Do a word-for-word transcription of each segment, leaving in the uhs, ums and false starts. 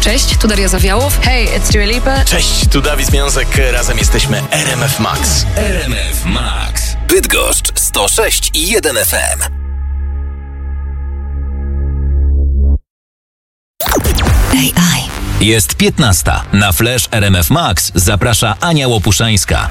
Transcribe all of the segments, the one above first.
Cześć, tu Daria Zawiałow. Hey, it's Dua Lipa. Cześć, tu Dawid Związek. Razem jesteśmy R M F Max. R M F Max. Bydgoszcz sto sześć i jeden F M. A I. Jest piętnasta. Na Flash R M F Max zaprasza Ania Łopuszańska.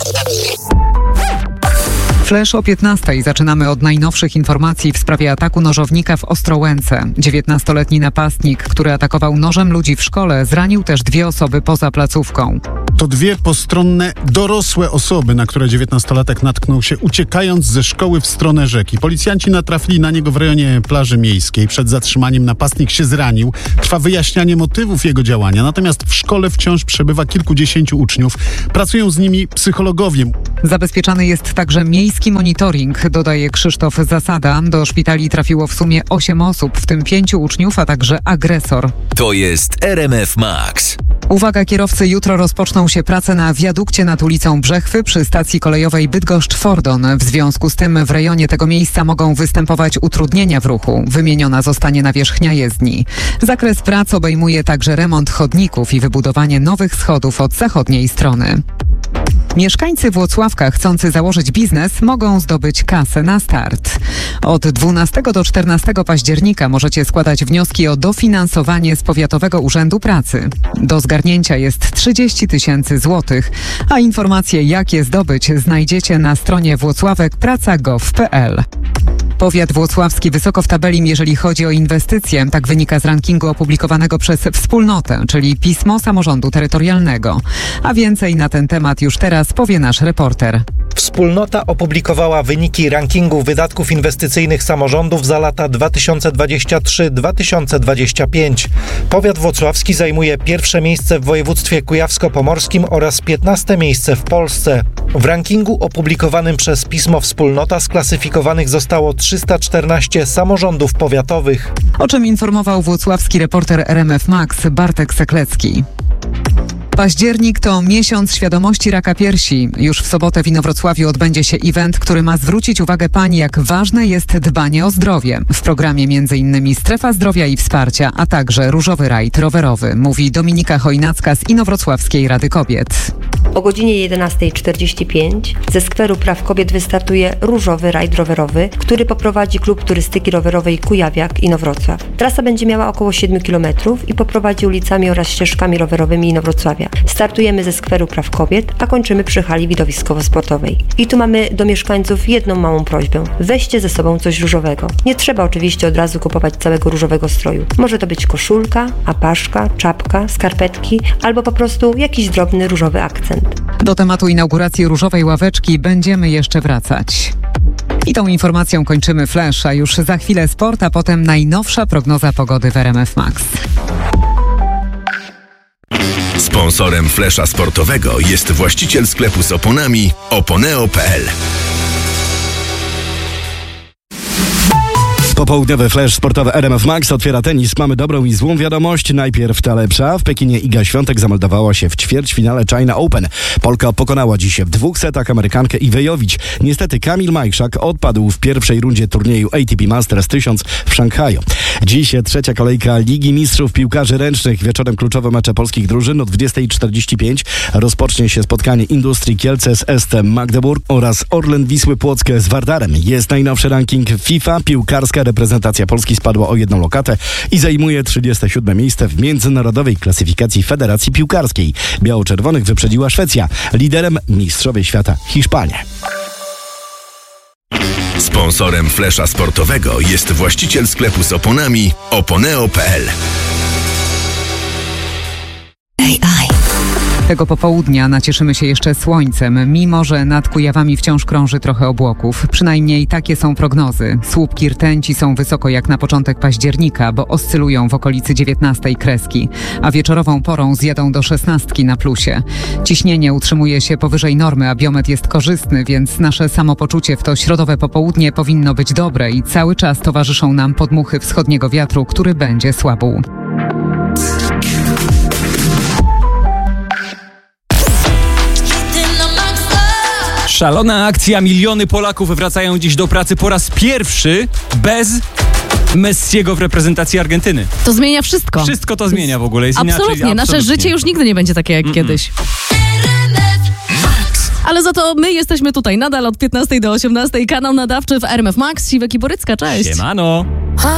Flash o piętnastej. Zaczynamy od najnowszych informacji w sprawie ataku nożownika w Ostrołęce. dziewiętnastoletni napastnik, który atakował nożem ludzi w szkole, zranił też dwie osoby poza placówką. To dwie postronne, dorosłe osoby, na które dziewiętnastolatek natknął się uciekając ze szkoły w stronę rzeki. Policjanci natrafili na niego w rejonie plaży miejskiej. Przed zatrzymaniem napastnik się zranił. Trwa wyjaśnianie motywów jego działania. Natomiast w szkole wciąż przebywa kilkudziesięciu uczniów. Pracują z nimi psychologowie. Zabezpieczany jest także miejski monitoring, dodaje Krzysztof Zasada. Do szpitali trafiło w sumie osiem osób, w tym pięciu uczniów, a także agresor. To jest R M F Max. Uwaga kierowcy, jutro rozpoczną się prace na wiadukcie nad ulicą Brzechwy przy stacji kolejowej Bydgoszcz-Fordon. W związku z tym w rejonie tego miejsca mogą występować utrudnienia w ruchu. Wymieniona zostanie nawierzchnia jezdni. Zakres prac obejmuje także remont chodników i wybudowanie nowych schodów od zachodniej strony. Mieszkańcy Włocławka chcący założyć biznes mogą zdobyć kasę na start. Od dwunastego do czternastego października możecie składać wnioski o dofinansowanie z Powiatowego Urzędu Pracy. Do zgarnięcia jest trzydzieści tysięcy złotych, a informacje jak je zdobyć znajdziecie na stronie włocławek praca kropka gov kropka p l. Powiat włocławski wysoko w tabeli, jeżeli chodzi o inwestycje. Tak wynika z rankingu opublikowanego przez Wspólnotę, czyli Pismo Samorządu Terytorialnego. A więcej na ten temat już teraz powie nasz reporter. Wspólnota opublikowała wyniki rankingu wydatków inwestycyjnych samorządów za lata dwa tysiące dwudziesty trzeci do dwa tysiące dwudziestego piątego. Powiat włocławski zajmuje pierwsze miejsce w województwie kujawsko-pomorskim oraz piętnaste miejsce w Polsce. W rankingu opublikowanym przez Pismo Wspólnota sklasyfikowanych zostało trzysta czternaście samorządów powiatowych. O czym informował włocławski reporter R M F Max Bartek Seklecki. Październik to miesiąc świadomości raka piersi. Już w sobotę w Inowrocławiu odbędzie się event, który ma zwrócić uwagę pań, jak ważne jest dbanie o zdrowie. W programie między innymi Strefa Zdrowia i Wsparcia, a także różowy rajd rowerowy, mówi Dominika Chojnacka z Inowrocławskiej Rady Kobiet. O godzinie jedenastej czterdzieści pięć ze Skweru Praw Kobiet wystartuje różowy rajd rowerowy, który poprowadzi Klub Turystyki Rowerowej Kujawiak Inowrocław. Trasa będzie miała około siedmiu kilometrów i poprowadzi ulicami oraz ścieżkami rowerowymi Inowrocławia. Startujemy ze Skweru Praw Kobiet, a kończymy przy hali widowiskowo-sportowej. I tu mamy do mieszkańców jedną małą prośbę. Weźcie ze sobą coś różowego. Nie trzeba oczywiście od razu kupować całego różowego stroju. Może to być koszulka, apaszka, czapka, skarpetki albo po prostu jakiś drobny różowy akcent. Do tematu inauguracji różowej ławeczki będziemy jeszcze wracać. I tą informacją kończymy Flash, a już za chwilę sport, a potem najnowsza prognoza pogody w R M F Max. Sponsorem Flasha sportowego jest właściciel sklepu z oponami oponeo kropka p l. Popołudniowy Flash sportowy R M F Max otwiera tenis. Mamy dobrą i złą wiadomość. Najpierw ta lepsza. W Pekinie Iga Świątek zameldowała się w ćwierćfinale China Open. Polka pokonała dziś w dwóch setach Amerykankę Iwę Jowicz. Niestety Kamil Majchrzak odpadł w pierwszej rundzie turnieju A T P Masters tysiąc w Szanghaju. Dziś trzecia kolejka Ligi Mistrzów Piłkarzy Ręcznych. Wieczorem kluczowe mecze polskich drużyn. O dwudziestej czterdzieści pięć rozpocznie się spotkanie Industrii Kielce z Estem Magdeburg oraz Orlen Wisły Płock z Wardarem. Jest najnowszy ranking FIFA. Piłkarska reprezentacja Polski spadła o jedną lokatę i zajmuje trzydzieste siódme miejsce w międzynarodowej klasyfikacji Federacji Piłkarskiej. Biało-czerwonych wyprzedziła Szwecja. Liderem mistrzowie świata Hiszpania. Sponsorem Flasha sportowego jest właściciel sklepu z oponami oponeo kropka p l. A I. Tego popołudnia nacieszymy się jeszcze słońcem, mimo że nad Kujawami wciąż krąży trochę obłoków. Przynajmniej takie są prognozy. Słupki rtęci są wysoko jak na początek października, bo oscylują w okolicy dziewiętnastej kreski, a wieczorową porą zjadą do szesnastki na plusie. Ciśnienie utrzymuje się powyżej normy, a biometr jest korzystny, więc nasze samopoczucie w to środowe popołudnie powinno być dobre i cały czas towarzyszą nam podmuchy wschodniego wiatru, który będzie słabł. Szalona akcja. Miliony Polaków wracają dziś do pracy po raz pierwszy bez Messiego w reprezentacji Argentyny. To zmienia wszystko. Wszystko to zmienia w ogóle. Jest absolutnie. inaczej, Nasze absolutnie. życie już nigdy nie będzie takie jak Mm-mm. kiedyś. Ale za to my jesteśmy tutaj nadal od piętnastej do osiemnastej. Kanał nadawczy w R M F Max. Siwek i Borycka, cześć. Siemano.